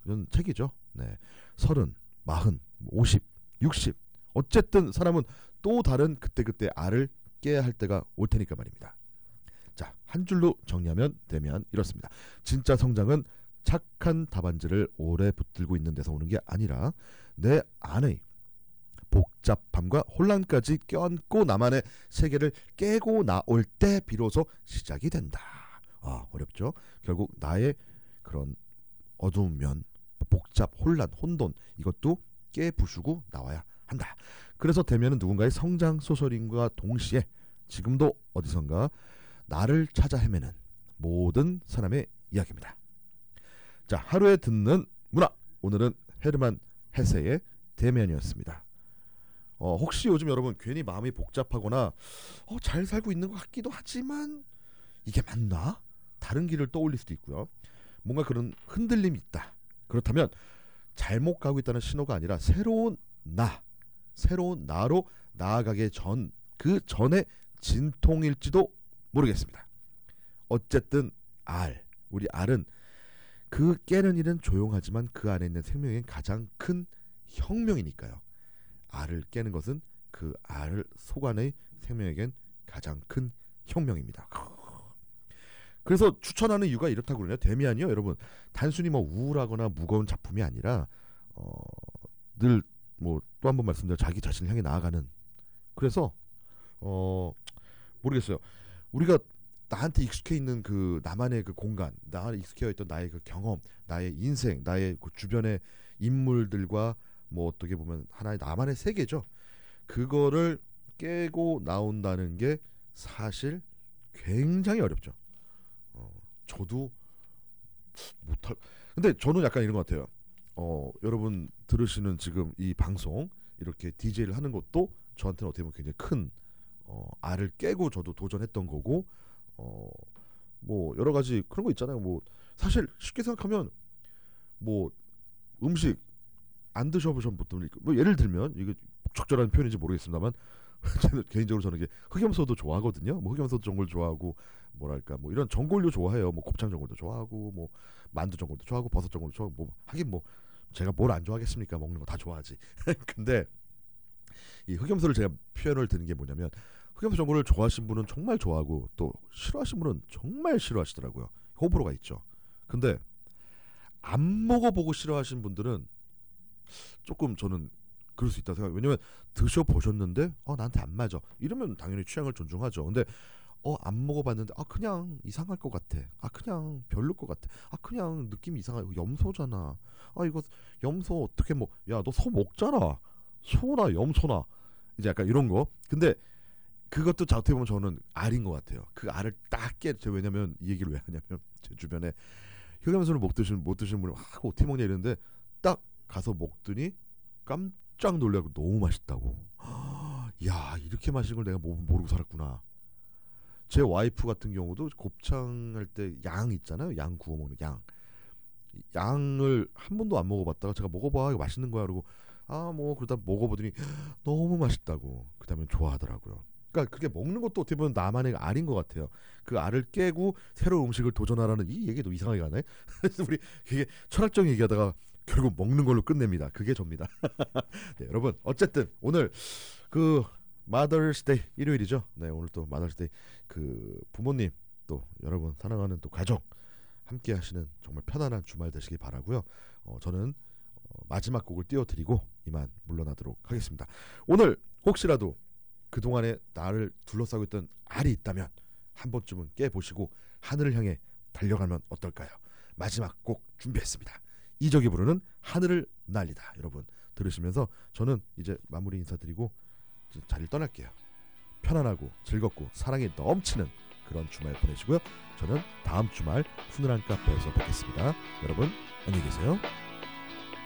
이런 책이죠. 네. 30, 40, 50, 60 어쨌든 사람은 또 다른 그때그때 알을 깨야 할 때가 올 테니까 말입니다. 자, 한 줄로 정리하면 되면 이렇습니다. 진짜 성장은 착한 답안지를 오래 붙들고 있는 데서 오는 게 아니라 내 안의 복잡함과 혼란까지 껴안고 나만의 세계를 깨고 나올 때 비로소 시작이 된다. 어렵죠? 결국 나의 그런 어두운 면, 복잡, 혼란, 혼돈 이것도 깨부수고 나와야 한다. 그래서 대면은 누군가의 성장 소설인과 동시에 지금도 어디선가 나를 찾아 헤매는 모든 사람의 이야기입니다. 자, 하루에 듣는 문학, 오늘은 헤르만 헤세의 대면이었습니다. 혹시 요즘 여러분 괜히 마음이 복잡하거나 잘 살고 있는 것 같기도 하지만 이게 맞나? 다른 길을 떠올릴 수도 있고요. 뭔가 그런 흔들림이 있다. 그렇다면 잘못 가고 있다는 신호가 아니라 새로운 나로 나아가기 그 전에 진통일지도 모르겠습니다. 어쨌든 우리 알은 그 깨는 일은 조용하지만 그 안에 있는 생명의 가장 큰 혁명이니까요. 알을 깨는 것은 그 알 속안의 생명에겐 가장 큰 혁명입니다. 그래서 추천하는 이유가 이렇다고 그러네요. 데미안이요, 여러분. 단순히 뭐 우울하거나 무거운 작품이 아니라 늘 뭐 또 한 번 말씀드려 자기 자신을 향해 나아가는. 그래서 모르겠어요. 우리가 나한테 익숙해 있는 그 나만의 그 공간, 나한테 익숙해 있던 나의 그 경험, 나의 인생, 나의 그 주변의 인물들과 뭐 어떻게 보면 하나의 나만의 세계죠. 그거를 깨고 나온다는 게 사실 굉장히 어렵죠. 저도 못할. 근데 저는 약간 이런 것 같아요. 여러분 들으시는 지금 이 방송 이렇게 DJ를 하는 것도 저한테는 어떻게 보면 굉장히 큰 알을 깨고 저도 도전했던 거고, 뭐 여러 가지 그런 거 있잖아요. 뭐 사실 쉽게 생각하면 뭐 음식 안 드셔보신 분들, 뭐 예를 들면 이게 적절한 표현인지 모르겠습니다만 개인적으로 저는 이게 흑염소도 좋아하거든요. 뭐 흑염소 전골 좋아하고 뭐랄까 뭐 이런 전골도 좋아해요. 뭐 곱창 전골도 좋아하고 뭐 만두 전골도 좋아하고 버섯 전골도 좋아하고 뭐 하긴 뭐 제가 뭘 안 좋아하겠습니까? 먹는 거 다 좋아하지. 근데 이 흑염소를 제가 표현을 드는 게 뭐냐면 흑염소 전골을 좋아하시는 분은 정말 좋아하고 또 싫어하시는 분은 정말 싫어하시더라고요. 호불호가 있죠. 근데 안 먹어보고 싫어하시는 분들은 조금 저는 그럴 수 있다고 생각해요. 왜냐면 드셔보셨는데 나한테 안 맞아 이러면 당연히 취향을 존중하죠. 근데 안 먹어봤는데 그냥 이상할 것 같아, 그냥 별로일 것 같아, 그냥 느낌이 이상해, 염소잖아, 이거 염소 어떻게 야 너 소 먹잖아, 소나 염소나, 이제 약간 이런 거. 근데 그것도 어떻게 보면 저는 알인 것 같아요. 그 알을 딱 왜냐면 이 얘기를 왜 하냐면 제 주변에 흑염소를 못 드시는 분이 어떻게 먹냐 이랬는데 딱 가서 먹더니 깜짝 놀라고 너무 맛있다고. 야, 이렇게 맛있는 걸 내가 모르고 살았구나. 제 와이프 같은 경우도 곱창 할 때 양 있잖아요. 양 구워 먹는 양을 한 번도 안 먹어봤다가 제가 먹어봐 이거 맛있는 거야 그러고 뭐 그러다 먹어보더니 너무 맛있다고 그 다음에 좋아하더라고요. 그러니까 그게 먹는 것도 어떻게 보면 나만의 알인 것 같아요. 그 알을 깨고 새로운 음식을 도전하라는 이 얘기도 이상하게 가네. 우리 되게 철학적인 얘기하다가 결국 먹는 걸로 끝냅니다. 그게 접니다. 네, 여러분 어쨌든 오늘 그 마더스데이 일요일이죠. 네, 오늘 또 마더스데이 그 부모님 또 여러분 사랑하는 또 가족 함께 하시는 정말 편안한 주말 되시길 바라고요. 저는 마지막 곡을 띄워드리고 이만 물러나도록 하겠습니다. 오늘 혹시라도 그동안에 나를 둘러싸고 있던 알이 있다면 한 번쯤은 깨보시고 하늘을 향해 달려가면 어떨까요? 마지막 곡 준비했습니다. 이적이 부르는 하늘을 날리다. 여러분 들으시면서 저는 이제 마무리 인사드리고 자리를 떠날게요. 편안하고 즐겁고 사랑이 넘치는 그런 주말 보내시고요. 저는 다음 주말 훈훈한 카페에서 뵙겠습니다. 여러분 안녕히 계세요.